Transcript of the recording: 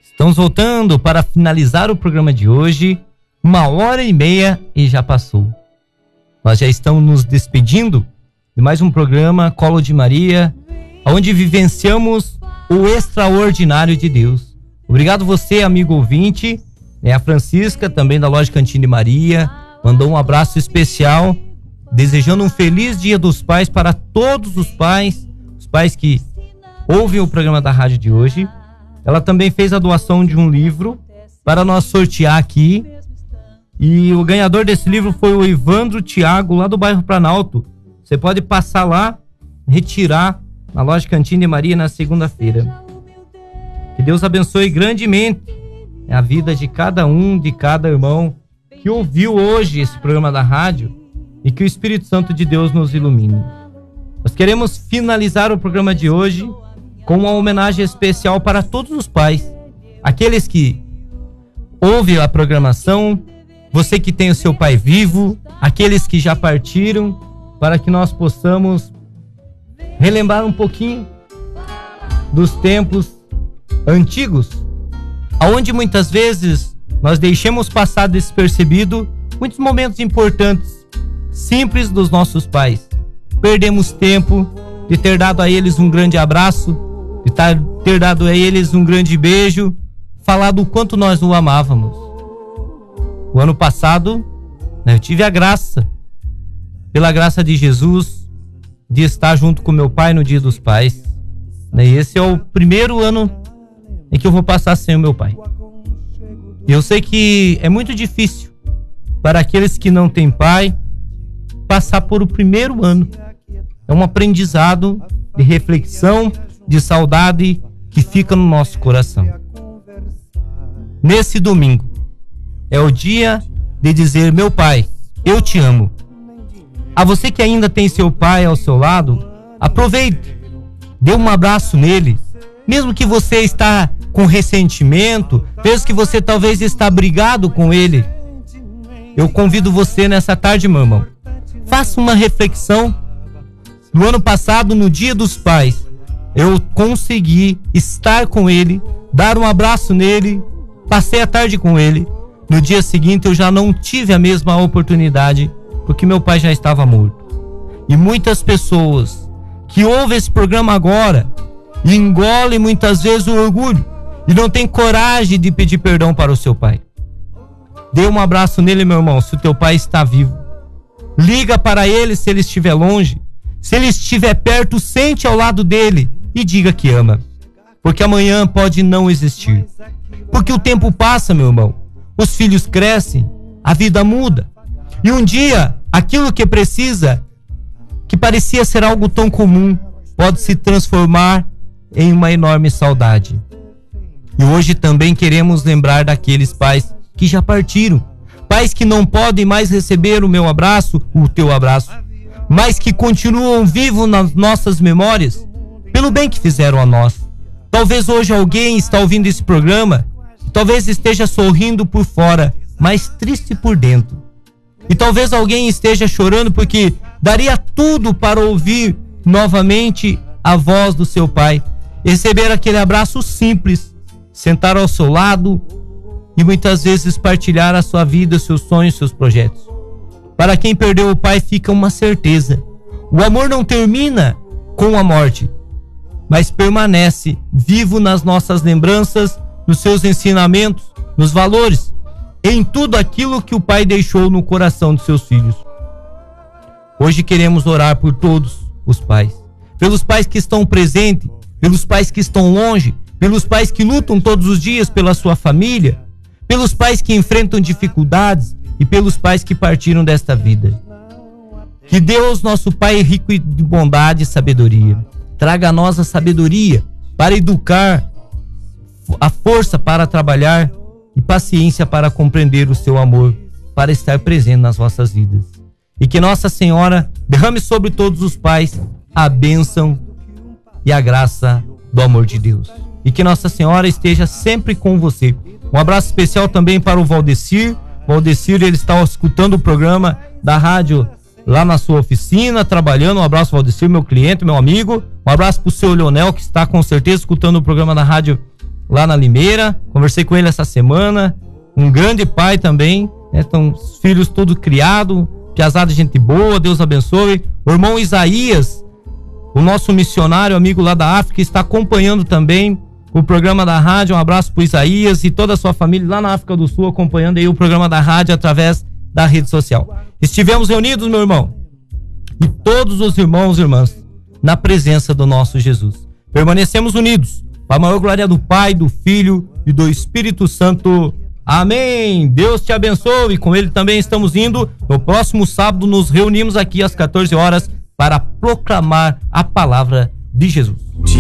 Estamos voltando para finalizar o programa de hoje. 1h30 e já passou. Nós já estamos nos despedindo de mais um programa Colo de Maria, onde vivenciamos o extraordinário de Deus. Obrigado você, amigo ouvinte. A Francisca, também da Loja Cantina de Maria, mandou um abraço especial, desejando um feliz Dia dos Pais para todos os pais que ouvem o programa da rádio de hoje. Ela também fez a doação de um livro para nós sortear aqui. E o ganhador desse livro foi o Evandro Thiago, lá do bairro Planalto. Você pode passar lá, retirar na Loja Cantina de Maria na segunda-feira. Que Deus abençoe grandemente a vida de cada um, de cada irmão que ouviu hoje esse programa da rádio, e que o Espírito Santo de Deus nos ilumine. Nós queremos finalizar o programa de hoje com uma homenagem especial para todos os pais, aqueles que ouvem a programação, você que tem o seu pai vivo, aqueles que já partiram, para que nós possamos relembrar um pouquinho dos tempos antigos, aonde muitas vezes nós deixamos passar despercebido muitos momentos importantes, simples dos nossos pais. Perdemos tempo de ter dado a eles um grande abraço, de ter dado a eles um grande beijo, falado o quanto nós o amávamos. O ano passado, eu tive a graça, pela graça de Jesus, de estar junto com meu pai no Dia dos Pais. E esse é o primeiro ano em que eu vou passar sem o meu pai. Eu sei que é muito difícil para aqueles que não têm pai passar por o primeiro ano. É um aprendizado de reflexão, de saudade que fica no nosso coração. Nesse domingo é o dia de dizer: meu pai, eu te amo. A você que ainda tem seu pai ao seu lado, aproveite, dê um abraço nele, mesmo que você está com ressentimento, mesmo que você talvez está brigado com ele. Eu convido você nessa tarde, meu irmão, faça uma reflexão. No ano passado, no Dia dos Pais, eu consegui estar com ele, dar um abraço nele, passei a tarde com ele. No dia seguinte eu já não tive a mesma oportunidade, porque meu pai já estava morto. E muitas pessoas que ouvem esse programa agora engolem muitas vezes o orgulho e não tem coragem de pedir perdão para o seu pai. Dê um abraço nele, meu irmão, se o teu pai está vivo. Liga para ele se ele estiver longe. Se ele estiver perto, sente ao lado dele e diga que ama. Porque amanhã pode não existir. Porque o tempo passa, meu irmão. Os filhos crescem, a vida muda. E um dia, aquilo que precisa, que parecia ser algo tão comum, pode se transformar em uma enorme saudade. E hoje também queremos lembrar daqueles pais que já partiram. Pais que não podem mais receber o meu abraço, o teu abraço, mas que continuam vivos nas nossas memórias, pelo bem que fizeram a nós. Talvez hoje alguém está ouvindo esse programa, talvez esteja sorrindo por fora, mas triste por dentro. E talvez alguém esteja chorando porque daria tudo para ouvir novamente a voz do seu pai, receber aquele abraço simples, sentar ao seu lado e muitas vezes partilhar a sua vida, seus sonhos, seus projetos. Para quem perdeu o pai fica uma certeza: o amor não termina com a morte, mas permanece vivo nas nossas lembranças, nos seus ensinamentos, nos valores, em tudo aquilo que o pai deixou no coração de seus filhos. Hoje queremos orar por todos os pais, pelos pais que estão presentes, pelos pais que estão longe, pelos pais que lutam todos os dias pela sua família, pelos pais que enfrentam dificuldades e pelos pais que partiram desta vida. Que Deus, nosso Pai, rico de bondade e sabedoria, traga a nós a sabedoria para educar, a força para trabalhar e paciência para compreender o seu amor, para estar presente nas vossas vidas. E que Nossa Senhora derrame sobre todos os pais a bênção e a graça do amor de Deus. E que Nossa Senhora esteja sempre com você. Um abraço especial também para o Valdecir. Valdecir, ele está escutando o programa da rádio lá na sua oficina, trabalhando. Um abraço, Valdecir, meu cliente, meu amigo. Um abraço para o seu Leonel, que está com certeza escutando o programa da rádio lá na Limeira. Conversei com ele essa semana. Um grande pai também, né? Então, os filhos todos criados, piazada de gente boa, Deus abençoe. O irmão Isaías, o nosso missionário amigo lá da África, está acompanhando também o programa da rádio. Um abraço pro Isaías e toda a sua família lá na África do Sul, acompanhando aí o programa da rádio através da rede social. Estivemos reunidos, meu irmão, e todos os irmãos e irmãs na presença do nosso Jesus. Permanecemos unidos, para a maior glória do Pai, do Filho e do Espírito Santo. Amém. Deus te abençoe. Com ele também estamos indo. No próximo sábado nos reunimos aqui às 14 horas para proclamar a palavra de Jesus.